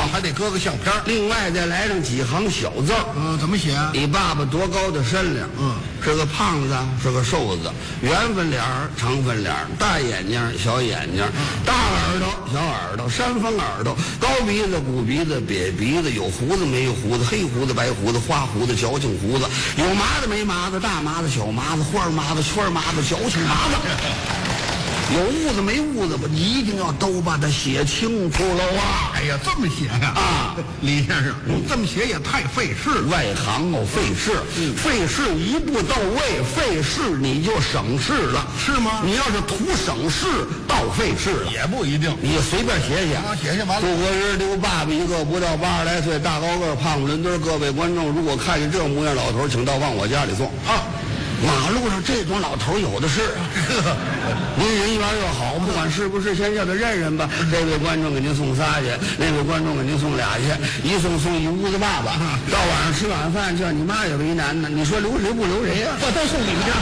还得搁个相片。 另外再来上几行小字儿。 怎么写啊？ 你爸爸多高的身量？是个胖子，是个瘦子，圆粉脸儿，长粉脸儿，大眼睛，小眼睛，大耳朵，小耳朵，山峰耳朵，高鼻子，鼓鼻子，瘪鼻子，有胡子没有胡子，黑胡子白胡子，花胡子，矫情胡子，有麻子没麻子，大麻子小麻子，花麻子圈麻子，矫情麻子。有痦子没痦子吧？你一定要都把它写清楚喽啊！ 哎呀，这么写呀？李先生，这么写也太费事了。 外行哦，费事，费事一步到位，费事你就省事了， 是吗？ 你要是图省事，倒费事了。 也不一定， 你随便写写。 写完了。 过国日留爸爸一个不到80来岁，大高个，胖不伦敦。各位观众，如果看见这模样老头，请到往我家里送啊！马路上这种老头有的是，您人缘又好，不管是不是，先叫他认认吧。这位观众给您送仨去，那位观众给您送俩去，一送一屋子爸爸。到晚上吃晚饭，叫你妈也为难呢。你说留谁不留谁呀？ 我都送你们家，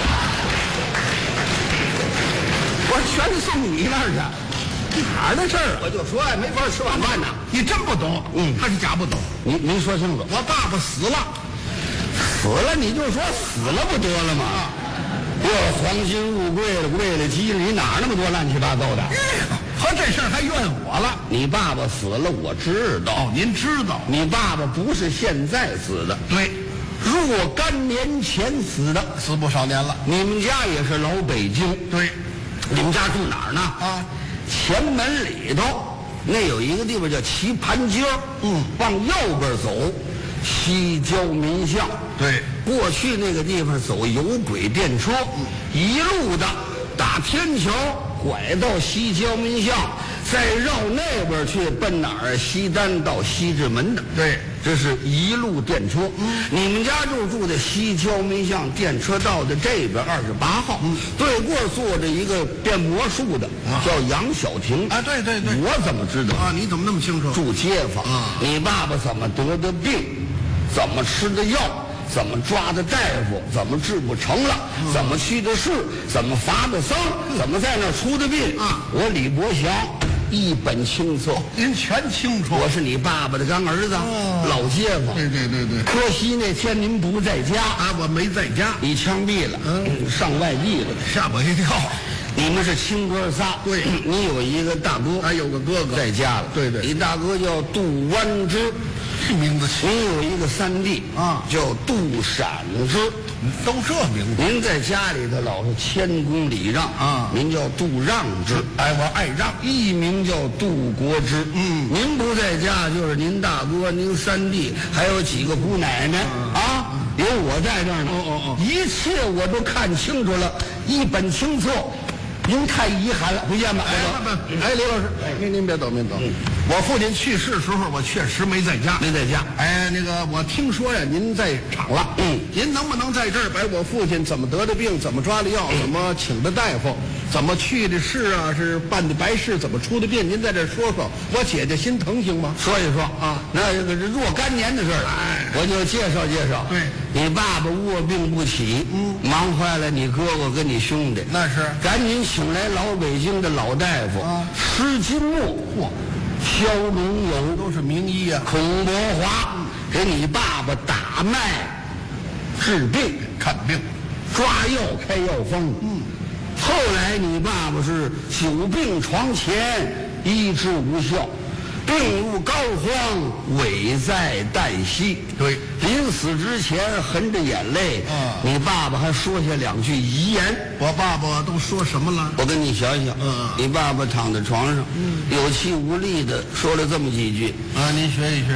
我全是送你那儿去。哪儿的事儿？我就说呀，没法吃晚饭呢。 你真不懂，他是假不懂。 您说清楚。 我爸爸死了。 死了你就说死了不得了吗？又黄金入柜了，柜了鸡了，你哪儿那么多乱七八糟的？ 和这事儿还怨我了。 你爸爸死了，我知道。 您知道？ 你爸爸不是现在死的， 对， 若干年前死的， 死不少年了。 你们家也是老北京， 对， 你们家住哪儿呢？前门里头那有一个地方叫棋盘街，往右边走。西郊民巷， 对， 过去那个地方走有轨电车，一路的打天桥拐到西郊民巷，再绕那边去奔哪儿？西单到西直门的。 对， 这是一路电车。你们家就住在西郊民巷电车道的这边28号，对过坐着一个变魔术的，叫杨小婷。 对对对， 我怎么知道你怎么那么清楚？ 住街坊。你爸爸怎么得的病？怎么吃的药？怎么抓的大夫？怎么治不成了？怎么去的市？怎么罚的丧？怎么在那儿出的殡？我李伯祥一本清册。 您全清楚。 我是你爸爸的干儿子，老街坊。 对对对对。 可惜那天您不在家我没在家， 你枪毙了，上外地了， 吓我一跳。 你们是亲哥仨， 对， 你有一个大哥， 还有个哥哥在家了， 对对， 你大哥叫杜湾之， 这名字起。 您有一个三弟叫杜闪之， 都这名字。 您在家里头老是谦恭礼让您叫杜让之， 我爱让。 艺名叫杜国之，您不在家就是您大哥、您三弟，还有几个姑奶奶有我在这儿呢，一切我都看清楚了，一本清册。您太遗憾了，回见吧。 李老师，您别走，别走。我父亲去世的时候，我确实没在家， 没在家。 那个我听说呀，您在场了。您能不能在这儿把我父亲怎么得的病，怎么抓的药，怎么请的大夫，怎么去的市是办的白事，怎么出的殡，您在这儿说说，我姐姐心疼行吗？ 说一说那这个是若干年的事了，我就介绍介绍。 对， 你爸爸卧病不起，忙坏了你哥哥跟你兄弟， 那是赶紧请来老北京的老大夫施金木，肖龙友， 都是名医啊， 孔伯华给你爸爸打脉、治病、 看病、 抓药、开药方。后来你爸爸是久病床前，医治无效，病入膏肓，危在旦夕。 对， 临死之前含着眼泪，你爸爸还说下2句遗言。 我爸爸都说什么了？ 我跟你想想，你爸爸躺在床上，有气无力的说了这么几句。 您学一学。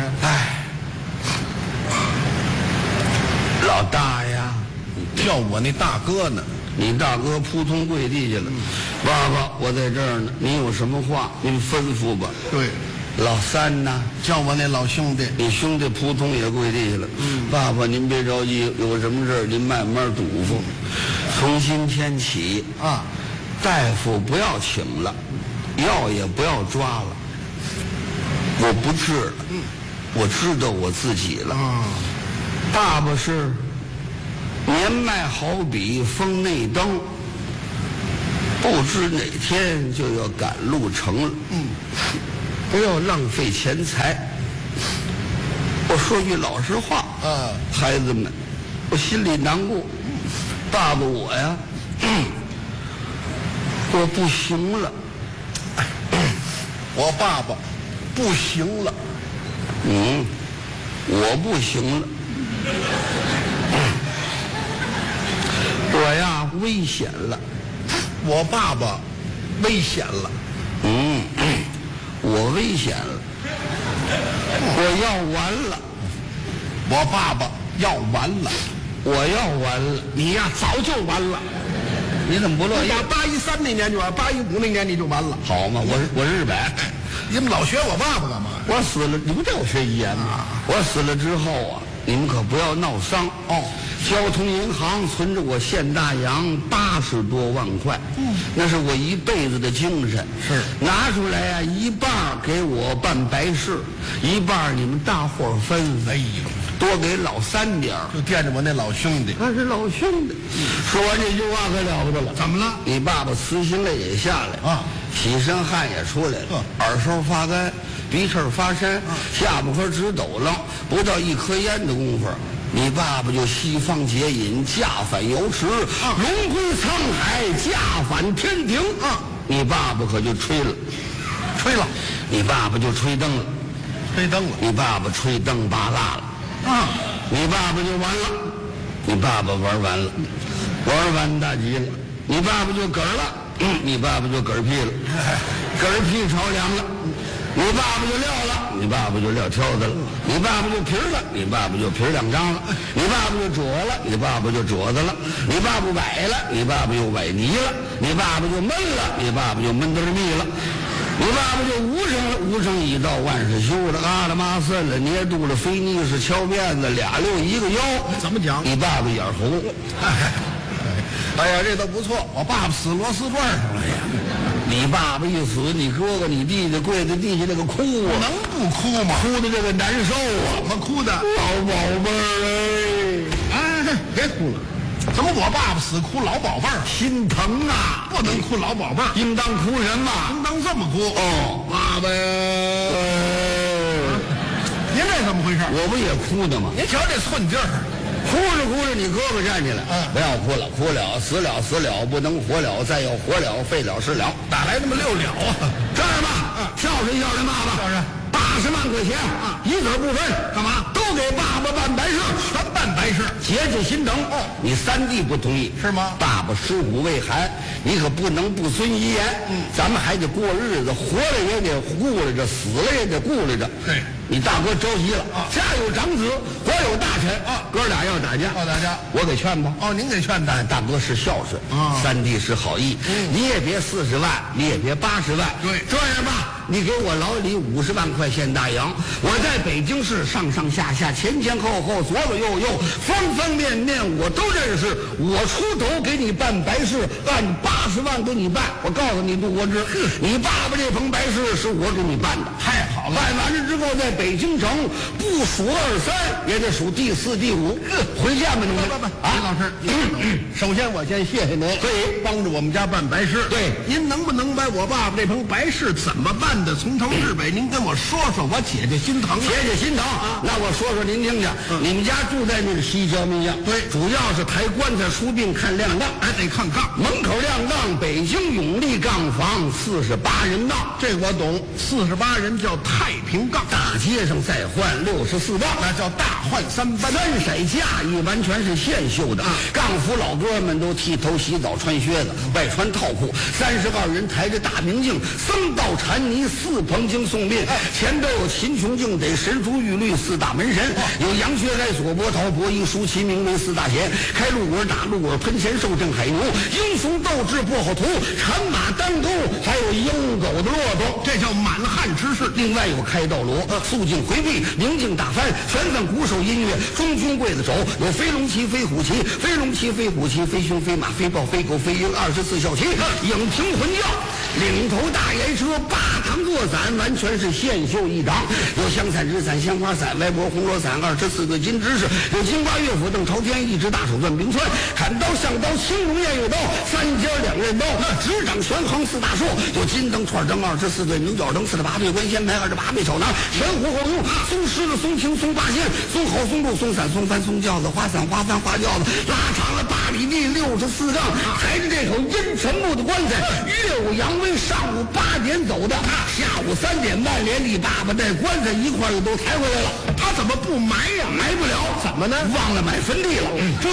老大呀， 叫我那大哥呢？ 你大哥扑通跪地下了。爸爸，我在这儿呢，您有什么话您吩咐吧。 对。 老三呢？ 叫我那老兄弟。 你兄弟扑通也跪地下了。爸爸您别着急，有什么事儿您慢慢嘱咐。从今天起大夫不要请了，药也不要抓了，我不治了。我知道我自己了。爸爸是年迈好比风内灯，不知哪天就要赶路程了。 不要浪费钱财。我说句老实话，孩子们，我心里难过。爸爸我呀，我不行了。 我爸爸不行了。 我不行了。我呀，危险了。 我爸爸危险了。 我危险了。我要完了。 我爸爸要完了。 我要完了。 你呀，早就完了。 你怎么不乐意？ 813那年就完，815那年你就完了。 好嘛，我日本。 你们老学我爸爸干嘛？ 我死了，你不带我学语言吗？我死了之后啊，你们可不要闹丧哦。交通银行存着我现大洋80多万块，那是我一辈子的精神。 是拿出来呀，一半给我办白事，一半你们大伙儿分。 哎呦， 多给老三点儿， 就惦着我那老兄弟。 他是老兄弟。说完这句话可了不得了。 怎么了？ 你爸爸慈心泪也下来啊， 起身汗也出来了，耳梢发干，鼻翅发山，下巴颏直抖楞，不到一颗烟的功夫，你爸爸就西方结引，驾返瑶池，龙归沧海，驾返天庭。你爸爸可就吹了，你爸爸就吹灯了，你爸爸吹灯拔蜡了，你爸爸就完了，你爸爸玩完了，玩完大吉了，你爸爸就嗝了，你爸爸就嗝屁了，嗝屁朝凉了，你爸爸就撂了，你爸爸就撂挑子了，你爸爸就皮了，你爸爸就皮两张了，你爸爸就褶了，你爸爸就褶子了，你爸爸崴了，你爸爸又崴泥了，你爸爸就闷了，你爸爸就闷得儿密了，你爸爸就无声了，无声已到万事休了，阿拉妈森了，捏肚了，飞泥是敲辫子，俩溜一个腰。 怎么讲？ 你爸爸眼红。 哎呀，这都不错。我爸爸死螺丝转上了呀。 你爸爸一死，你哥哥、你弟弟跪在地下那个哭啊， 能不哭吗？ 哭的这个难受啊！ 怎么哭的？ 老宝贝儿哎，别哭了。怎么我爸爸死哭老宝贝儿？ 心疼啊！ 不能哭老宝贝儿， 应当哭什么？ 应当这么哭。 哦， 爸爸呀！您这怎么回事？ 我不也哭的吗？ 您瞧这寸劲儿。 哭着哭着，你哥哥站起来，不要哭了，哭了，死了，死了，不能活了，再要活了，废了，是了， 哪来那么6了啊？ 这样吧，孝顺孝顺爸爸， 孝顺 80万块钱一子不分， 干嘛？ 都给爸爸办白事， 全办白事， 解解心疼。你三弟不同意是吗？ 爸爸尸骨未寒，你可不能不遵遗言。咱们还得过日子，活了也得顾虑着，死了也得顾虑着。 对， 你大哥着急了，家有长子，国有大臣哥俩要打架，我给劝吧。 您给劝的。 大哥是孝顺，三弟是好意，你也别40万，你也别80万。 对， 这样吧，你给我老李50万块现大洋，我在北京市上上下下、前前后后、左左右右、方方面面我都认识，我出头给你办白事，按80万给你办。我告诉你，杜国之，你爸爸这棚白事是我给你办的， 太好了。 办完了之后，在北京城不数2、3，也得数第4、第5。回家吧，你们。 李老师，首先我先谢谢您， 对， 帮着我们家办白事。 对， 您能不能把我爸爸这棚白事怎么办的，从头至尾，您跟我说说，我解解心疼。 解解心疼啊！那我说说您听听，你们家住在那个西郊民巷， 对， 主要是抬棺材、出殡、看亮档， 得看杠。 门口亮档，北京永利杠房48人档， 这我懂。48人叫太平杠， 大街上再换64杠， 那叫大换3班。 3色架一完全是现绣的，杠夫老哥们都剃头洗澡穿靴子，外穿套裤，32人抬着大明镜，僧道禅尼4棚经送殡，前边有秦琼敬得神珠玉律4大门神，有杨薛开左伯桃伯夷叔齐名为4大贤，开路果打路果喷钱受正海牛，英雄斗志破后图，产马当头，还有鹰狗的骆驼， 这叫满汉之势。 另外有开道锣、肃静回避、宁静打翻、全算鼓手音乐、中军刽子手，有飞龙旗、飞虎旗、飞龙旗、飞虎旗、飞熊、飞马、飞豹、飞狗、飞鹰，24小旗，影平魂教，领头大阎车8 2座伞完全是现绣一张，有香伞、纸伞、鲜花伞、歪脖红罗伞，24个金执事，有金瓜乐府邓朝天，一只大手攥冰川，砍刀上刀，青龙偃月刀，3尖2刃刀，执掌悬横4大树，有金灯串灯24对牛角灯，48对关仙牌，28对手囊，神虎后用，松狮子、松青、松八仙，松猴、松鹿、松伞、松帆、松轿子，花伞、花帆、花轿子，拉长了8里地64丈，抬着这口阴沉木的棺材，岳武扬威，上午8点走的，下午3点半连你爸爸带棺材一块儿都抬回来了。 他怎么不埋呀？ 埋不了， 怎么呢？ 忘了买坟地了。这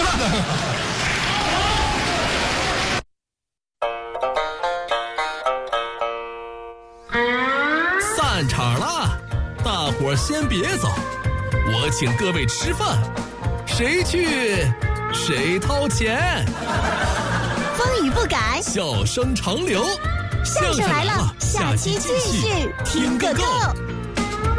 散场了，大伙儿先别走，我请各位吃饭，谁去谁掏钱。 风雨不改， 笑声长流， 相声来了，下期继续听个够。